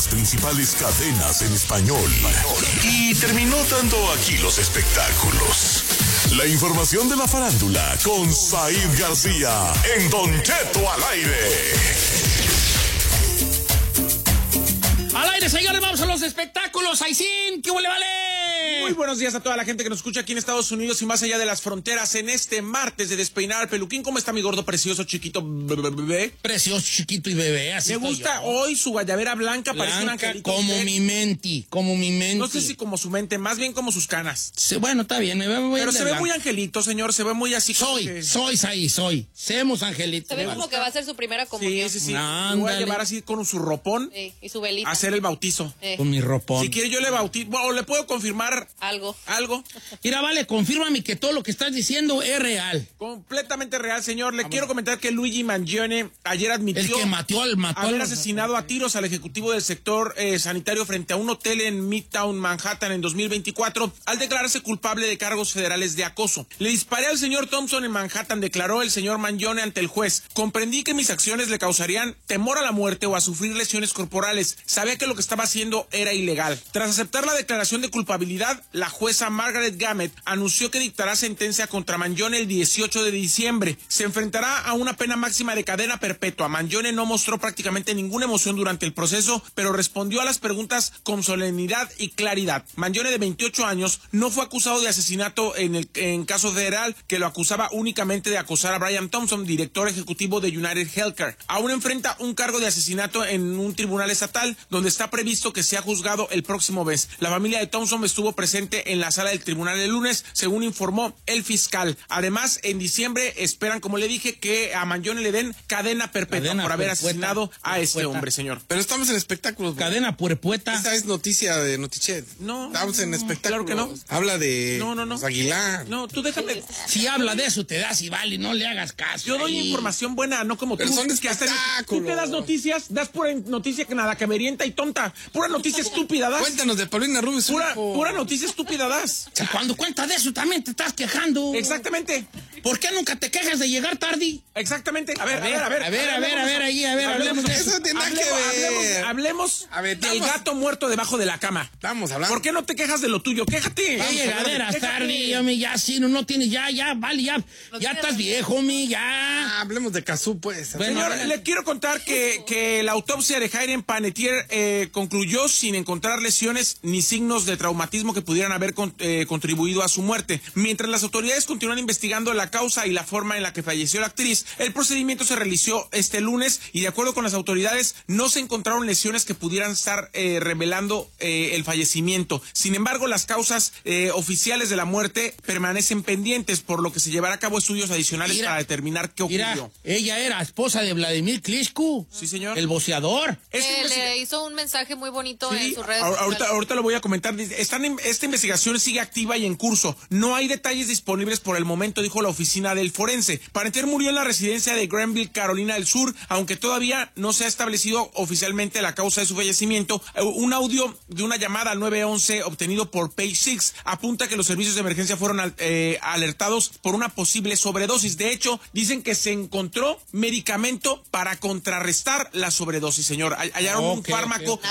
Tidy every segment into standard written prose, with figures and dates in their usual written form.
principales cadenas en español. Y terminó dando aquí los espectáculos. La información de la farándula con Said García en Don Cheto al aire. Al aire, señores, vamos a los espectáculos. ¡Aicín! ¿Qué huele, vale? Muy buenos días a toda la gente que nos escucha aquí en Estados Unidos y más allá de las fronteras en este martes de Despeinar al Peluquín. ¿Cómo está mi gordo, precioso, chiquito, bebé? Precioso, chiquito y bebé, así Me gusta hoy su guayabera blanca, parece un angelito. Como mi menti. No sé si como su mente, más bien como sus canas. Sí, bueno, está bien, pero se ve muy angelito, señor, se ve muy así. Soy. Semos angelitos. Se ve como que va a ser su primera comunión. Sí. Lo voy a llevar así con su ropón. Sí, y su velita. A hacer el bautizo. Con mi ropón. Si quiere yo le bautizo, o le puedo confirmar algo. Mira, vale, confírmame que todo lo que estás diciendo es real. Completamente real, señor. Le quiero comentar que Luigi Mangione ayer admitió el que mató haber asesinado a tiros al ejecutivo del sector sanitario frente a un hotel en Midtown Manhattan en 2024 al declararse culpable de cargos federales de acoso. Le disparé al señor Thompson en Manhattan, declaró el señor Mangione ante el juez. Comprendí que mis acciones le causarían temor a la muerte o a sufrir lesiones corporales. Sabía que lo que estaba haciendo era ilegal. Tras aceptar la declaración de culpabilidad, la jueza Margaret Gamet anunció que dictará sentencia contra Mangione el 18 de diciembre. Se enfrentará a una pena máxima de cadena perpetua. Mangione no mostró prácticamente ninguna emoción durante el proceso, pero respondió a las preguntas con solemnidad y claridad. Mangione, de 28 años, no fue acusado de asesinato en caso federal, que lo acusaba únicamente de acosar a Brian Thompson, director ejecutivo de United Healthcare. Aún enfrenta un cargo de asesinato en un tribunal estatal, donde está previsto que sea juzgado el próximo mes. La familia de Thompson estuvo presente en la sala del tribunal el lunes, según informó el fiscal. Además, en diciembre esperan, como le dije, que a Mangione le den cadena perpetua por haber asesinado a este hombre, señor. Pero estamos en espectáculos. Cadena puerpueta. Esta es noticia de Notichet. No. Estamos en espectáculos. Claro que no. Habla de No. Aguilar. No, tú déjame. Si habla de eso, te das y vale, no le hagas caso. Yo doy información buena, no como pero tú. Son que hasta tú que das noticias, das pura noticia que nada, que averienta y tonta. Pura noticia estúpida das. Cuéntanos de Paulina Rubio. Pura noticia estúpida das. Y cuando cuentas de eso también te estás quejando. Exactamente. ¿Por qué nunca te quejas de llegar tarde? Exactamente. A ver, hablemos de eso. Eso tiene que ver. Hablemos del gato muerto debajo de la cama. Estamos hablando. ¿Por qué no te quejas de lo tuyo? Quéjate. ¿Qué llegaderas tarde, homie? Ya sí, no tienes, ya, vale, ya estás viejo, homie, ya. Hablemos de Cazú, pues. Bueno, señor, le quiero contar que la autopsia de Hayden Panettiere concluyó sin encontrar lesiones ni signos de traumatismo que pudieran haber contribuido a su muerte. Mientras las autoridades continúan investigando la causa y la forma en la que falleció la actriz, el procedimiento se realizó este lunes y, de acuerdo con las autoridades, no se encontraron lesiones que pudieran estar revelando el fallecimiento. Sin embargo, las causas oficiales de la muerte permanecen pendientes, por lo que se llevará a cabo estudios adicionales para determinar qué ocurrió. Ella era esposa de Vladimir Klitschko. Sí, señor. El boxeador. Le hizo un mensaje muy bonito en sus redes. Ahorita lo voy a comentar. Esta investigación sigue activa y en curso. No hay detalles disponibles por el momento, dijo la oficina del forense. Panettiere murió en la residencia de Greenville, Carolina del Sur, aunque todavía no se ha establecido oficialmente la causa de su fallecimiento. Un audio de una llamada al 911 obtenido por Page Six apunta que los servicios de emergencia fueron alertados por una posible sobredosis. De hecho, dicen que se encontró medicamento para contrarrestar la sobredosis, señor. Hallaron un fármaco,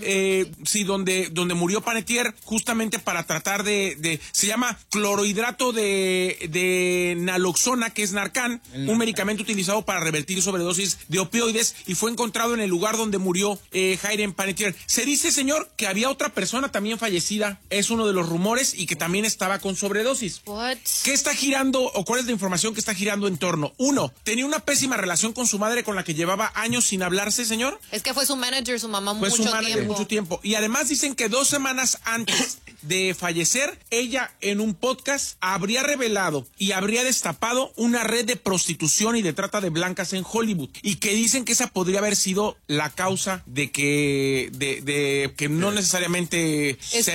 donde murió Panettiere, justamente para tratar se llama clorhidrato de naloxona, que es Narcan, un medicamento utilizado para revertir sobredosis de opioides, y fue encontrado en el lugar donde murió Hayden Panettiere. Se dice, señor, que había otra persona también fallecida, es uno de los rumores, y que también estaba con sobredosis. What? ¿Qué está girando, o cuál es la información que está girando en torno? Uno, tenía una pésima relación con su madre, con la que llevaba años sin hablarse, señor. Es que fue su manager, su mamá, mucho tiempo. Y además dicen que 2 semanas antes de fallecer, ella en un podcast habría revelado y habría destapado una red de prostitución y de trata de blancas en Hollywood, y que dicen que esa podría haber sido la causa de que no necesariamente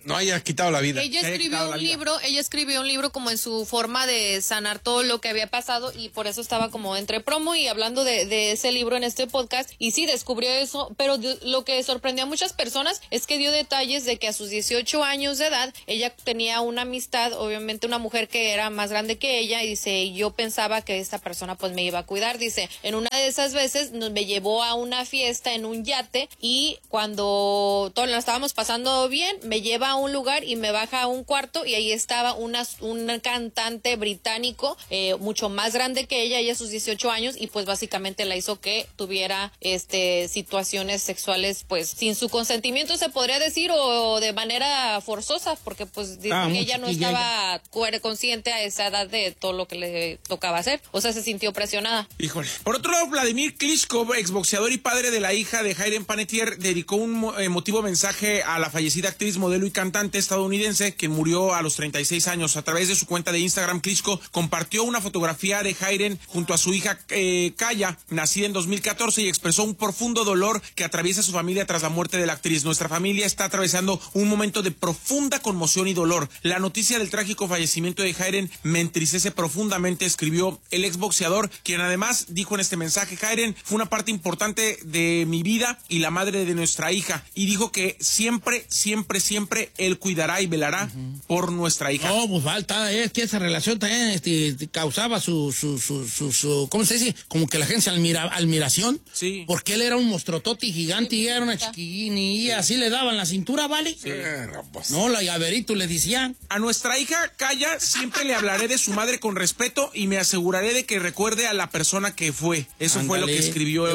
no haya quitado la vida. Ella escribió un libro como en su forma de sanar todo lo que había pasado y por eso estaba como entre promo y hablando de ese libro en este podcast y sí descubrió eso, pero lo que sorprendió a muchas personas es que dio detalles de que a sus 18 años de edad ella tenía una amistad, obviamente una mujer que era más grande que ella y dice, yo pensaba que esta persona pues me iba a cuidar, dice, en una de esas veces me llevó a una fiesta en un yate y cuando todos la estábamos pasando bien, me lleva a un lugar y me baja a un cuarto y ahí estaba un cantante británico mucho más grande que ella a sus 18 años y pues básicamente la hizo que tuviera situaciones sexuales pues sin su consentimiento se podría decir o de manera forzosa porque pues dice que ella no estaba consciente a esa edad de todo lo que le tocaba hacer, o sea se sintió presionada. Híjole. Por otro lado, Vladimir Klitschko, exboxeador y padre de la hija de Hayden Panettiere, dedicó un emotivo mensaje a la fallecida actriz, modelo y cantante estadounidense que murió a los 36 años. A través de su cuenta de Instagram, Klitschko compartió una fotografía de Hayden junto a su hija Kaya, nacida en 2014, y expresó un profundo dolor que atraviesa su familia tras la muerte de la actriz. Nuestra familia está atravesando un momento de profunda conmoción y dolor. La noticia del trágico fallecimiento de Hayden me entristece profundamente, escribió el exboxeador, quien además dijo en este mensaje, Hayden fue una parte importante de mi vida y la madre de nuestra hija, y dijo que siempre, siempre, siempre él cuidará y velará por nuestra hija. No, pues falta, es que esa relación también causaba su ¿cómo se dice? Como que la gente admiración. Sí. Porque él era un monstrototi gigante y ella era una chiquillín y así le daban la cintura, ¿vale? Sí. No, la llaverito le decían. A nuestra hija Kaya siempre le hablaré de su madre con respeto y me aseguraré de que recuerde a la persona que fue. Eso fue lo que escribió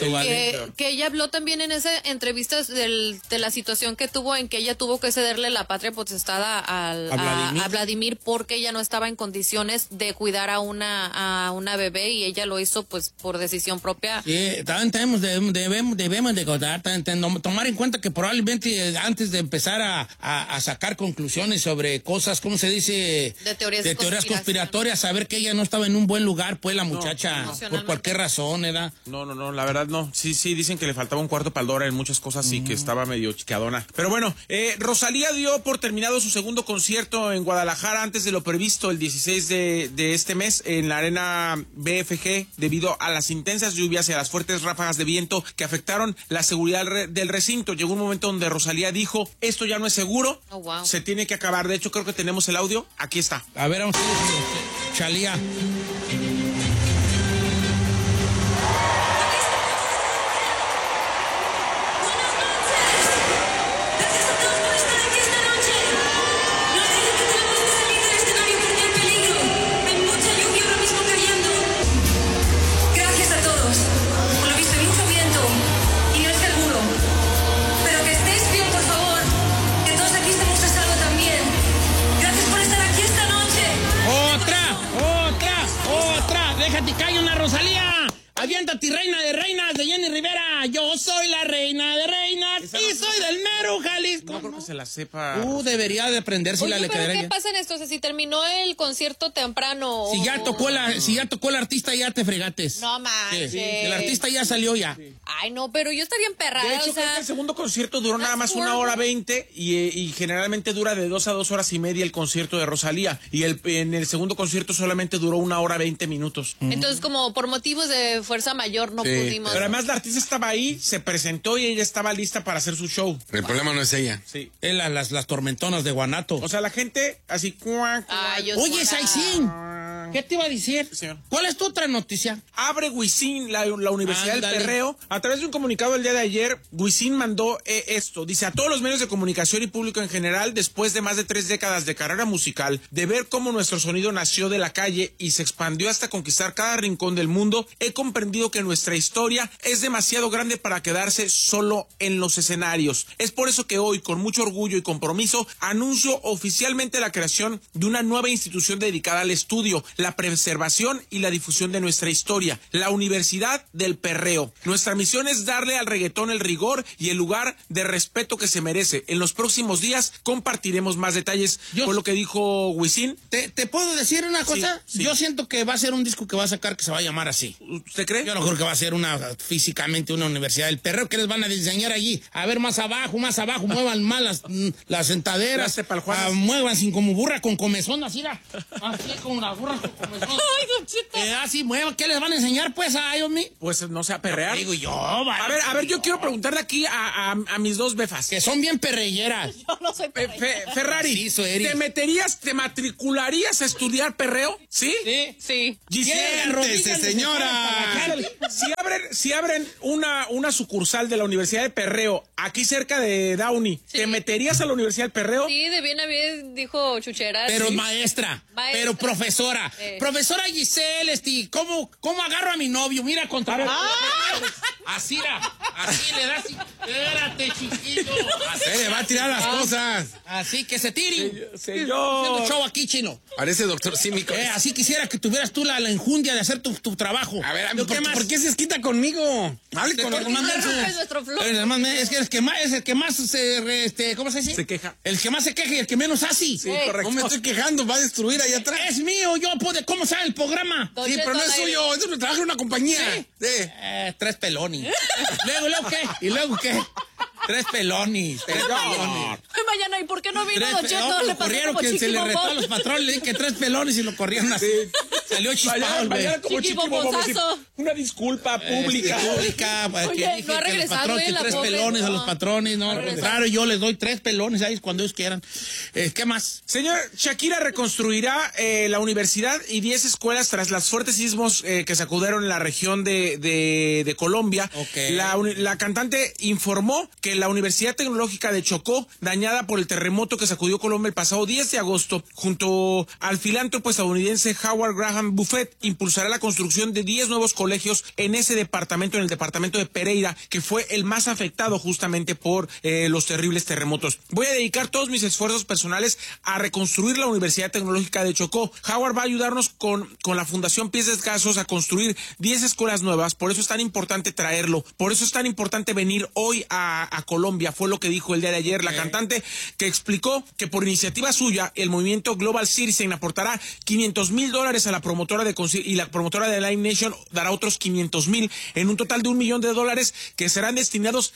que ella habló también en esa entrevista de la situación que tuvo en que ella tuvo que cederle la patria potestad a Vladimir porque ella no estaba en condiciones de cuidar a una bebé y ella lo hizo pues por decisión propia. Sí, también debemos de tomar en cuenta que probablemente antes de empezar a sacar conclusiones sobre cosas, ¿cómo se dice? De teorías conspiratorias, saber que ella no estaba en un buen lugar, pues la muchacha, por cualquier razón, ¿verdad? No, la verdad no. Sí, dicen que le faltaba un cuarto para el dólar en muchas cosas y que estaba medio chiqueadona. Pero bueno, Rosalía dio por terminado su segundo concierto en Guadalajara antes de lo previsto el 16 de este mes en la arena BFG debido a las intensas lluvias y a las fuertes ráfagas de viento que afectaron la seguridad del recinto. Llegó un momento donde Rosalía dijo, esto ya no es seguro, se tiene que acabar. De hecho, creo que tenemos el audio. Aquí está. A ver, vamos a ver, Chalía. ¡Déjate caer una Rosalía! ¡Aviéntate, reina de reinas de Jenny Rivera! Yo soy la reina de reinas y soy del mero Jalisco. No creo que se la sepa. Debería de aprenderse la ¿pero qué pasa en esto? O sea, si terminó el concierto temprano... Si ya tocó el artista, ya te fregates. No manches. Sí. El artista ya salió ya. Sí. Ay, no, pero yo estaría emperrada. De hecho, creo que el segundo concierto duró nada más 1 hora 20 y generalmente dura de 2 a 2 horas y media el concierto de Rosalía. Y en el segundo concierto solamente duró 1 hora 20 minutos. Entonces, como por motivos de fuerza mayor no pudimos. Pero además la artista estaba ahí, se presentó y ella estaba lista para hacer su show. El problema no es ella. Sí. Es las tormentonas de Guanato. O sea, la gente así... Oye, Saicín, ¿qué te iba a decir? Señor. ¿Cuál es tu otra noticia? Abre Wisin, la Universidad del Perreo. A través de un comunicado el día de ayer, Wisin mandó esto. Dice, a todos los medios de comunicación y público en general, después de más de 3 décadas de carrera musical, de ver cómo nuestro sonido nació de la calle y se expandió hasta conquistar cada rincón del mundo, he comprendido que nuestra historia es demasiado grande para quedarse solo en los escenarios. Es por eso que hoy, con mucho orgullo y compromiso, anuncio oficialmente la creación de una nueva institución dedicada al estudio. la preservación y la difusión de nuestra historia. La Universidad del Perreo. Nuestra misión es darle al reggaetón el rigor y el lugar de respeto que se merece. En los próximos días compartiremos más detalles con lo que dijo Wisin. ¿Te puedo decir una cosa? Sí. Yo siento que va a ser un disco que va a sacar que se va a llamar así. ¿Usted cree? Yo no creo que va a ser físicamente una Universidad del Perreo. ¿Qué les van a diseñar allí? A ver, más abajo, muevan más las sentaderas. Muevan sin como burra con comezón, así con las burras con comezón. Ay, Don Cheto. Así muevan. ¿Qué les van a enseñar, pues, a ellos? Pues no sé, a perrear. Digo yo, vale. A ver, yo quiero preguntarle aquí a mis dos befas. Que son bien perreyeras. Yo no soy perrera. Ferrari, Sí, ¿te matricularías a estudiar perreo? ¿Sí? Sí. Siéntese, señora. Si abren una sucursal de la Universidad de Perreo aquí cerca de Downey, Sí. ¿te meterías a la Universidad del Perreo? Sí, de bien a bien, dijo Chuchera. Pero sí. maestra, pero profesora. Profesora Giselle, ¿cómo agarro a mi novio? Mira, así le das. Espérate, chiquillo. Se le va a tirar las cosas. Así que se tire. Señor. Haciendo show aquí, chino. Parece doctor Símico. Así quisiera que tuvieras tú la enjundia de hacer tu trabajo. A ver, ¿qué más? ¿por qué se esquita conmigo? Hable con Porque los más demás. Es nuestro flow. Es que es el que más ¿cómo se dice? Se queja. El que más se queja y el que menos hace. Sí, correcto. No me estoy quejando, va a destruir allá atrás. Es mío, yo puedo. ¿Cómo sabe el programa? Don Sí, Cheto pero no es al aire. suyo, eso me trabaja en una compañía. ¿Sí? Sí. 3 pelones. ¿Luego qué? ¿Y luego qué? 3 pelones. 3 pelones. Ay, mañana, ¿y por qué no vino Don Cheto? Lo Le pasó corrieron, como que se le retó a chiquibobón. los patrones, le dije que 3 pelones y lo corrieron así. Salió chispado el güey. Mañana como Chiquibobonzazo. chiquibobón, una disculpa pública. Pública, Oye, que dije no ha que los regresado, patrones, que la 3 pobre, pelones a no. los patrones, no, al contrario, yo les doy 3 pelones ahí cuando ellos quieran. ¿Qué más? Señor, Shakira reconstruirá la universidad y 10 escuelas tras los fuertes sismos que sacudieron en la región de Colombia. Okay. La cantante informó que la Universidad Tecnológica de Chocó, dañada por el terremoto que sacudió Colombia el pasado 10 de agosto, junto al filántropo estadounidense Howard Graham Buffett, impulsará la construcción de 10 nuevos colegios en ese departamento, en el departamento de Pereira, que fue el más afectado justamente por los terribles terremotos. Voy a dedicar todos mis esfuerzos personales a reconstruir la Universidad Tecnológica de Chocó. Howard va a ayudarnos con la Fundación Pies Descalzos a construir 10 escuelas nuevas, por eso es tan importante traerlo, por eso es tan importante venir hoy a Colombia, fue lo que dijo el día de ayer la cantante, que explicó que por iniciativa suya, el movimiento Global Citizen aportará $500,000 a la promotora y la promotora de Live Nation dará otros $500,000 en un total de $1 millón que serán destinados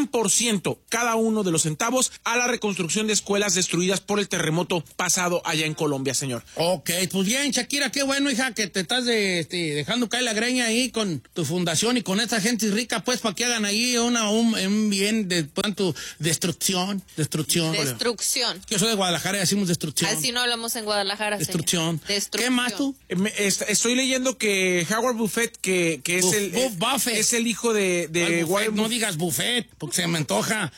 100% cada uno de los centavos a la reconstrucción de escuelas destruidas por el terremoto pasado allá en Colombia, señor. Ok, pues bien, Shakira, qué bueno, hija, que te estás dejando caer la greña ahí con tu fundación y con esta gente rica, pues, para que hagan ahí un bien de tu destrucción. Destrucción. Yo soy de Guadalajara y decimos destrucción. Así no hablamos en Guadalajara, Destrucción. señor. ¿Qué más tú? Estoy leyendo que Howard Buffett, que es Buffett. es el hijo de Buffett, Warren no digas Buffett, porque se me antoja.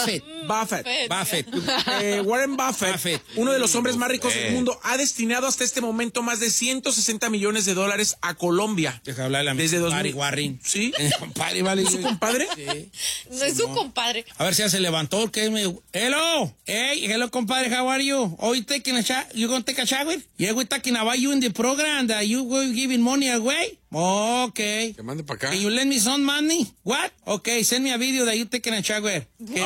Buffett. Warren Buffett, uno de los hombres más ricos del mundo, ha destinado hasta este momento más de $160 millones a Colombia. Deja hablarle a mi Desde compadre 2000. Warren. ¿Sí? Compadre, vale. ¿Es su compadre? Sí. No es su compadre. A ver si ya se levantó, que me... Hello, hello, compadre, how are you? Oh, you gonna take a shower? Yeah, we talking about you in the program that you were giving money away? Okay. Que mande para acá. Can you lend me some money? What? Okay, send me a video that you taking a shower.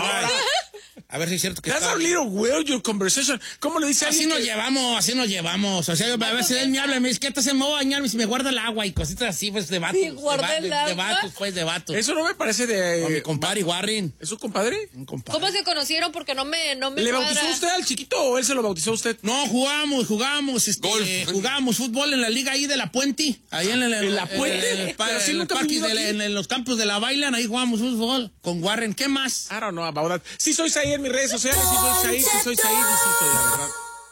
A ver si es cierto que That's está... a little weird, your conversation. ¿Cómo le dice Así alguien nos llevamos. O sea, a ver si él me habla y me dice, ¿qué te hace? Me voy a bañar y me guarda el agua y cositas así, pues, de vatos. Sí, guarda el agua. De vatos, pues, de vatos. Eso no me parece Con mi de... compadre Warren. ¿Es su compadre? Un compadre. ¿Cómo se conocieron? Porque no me ¿Le bautizó cuadra. usted al chiquito o él se lo bautizó a usted? No, jugamos, Golf. jugamos fútbol en la liga ahí de La Puente, ahí en La Puente? Pero si en nunca el parque venido aquí. en los campos de la Bailan, ahí jugamos fútbol con Warren. ¿Qué más? I don't know about that. Sí soy Said en mis redes sociales, sí soy Said, la verdad.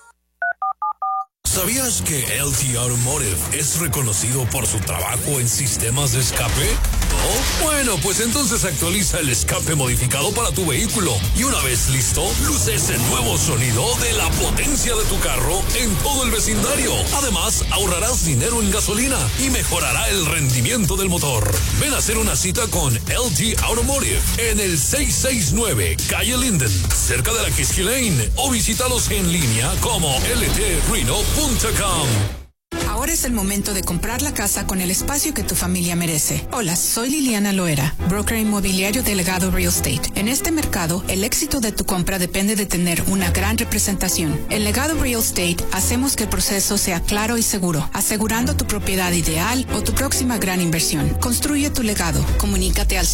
¿Sabías que LT Automotive es reconocido por su trabajo en sistemas de escape? ¿No? Bueno, pues entonces actualiza el escape modificado para tu vehículo y una vez listo, luce ese nuevo sonido de la potencia de tu carro en todo el vecindario. Además, ahorrarás dinero en gasolina y mejorará el rendimiento del motor. Ven a hacer una cita con LT Automotive en el 669 Calle Linden, cerca de la Kiski Lane, o visítalos en línea como ltreno.com. Ahora es el momento de comprar la casa con el espacio que tu familia merece. Hola, soy Liliana Loera, broker inmobiliario de Legado Real Estate. En este mercado, el éxito de tu compra depende de tener una gran representación. En Legado Real Estate, hacemos que el proceso sea claro y seguro, asegurando tu propiedad ideal o tu próxima gran inversión. Construye tu legado. Comunícate al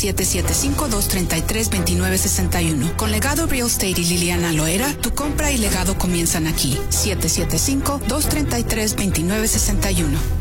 775-233-2961. Con Legado Real Estate y Liliana Loera, tu compra y legado comienzan aquí. 775-233-2961.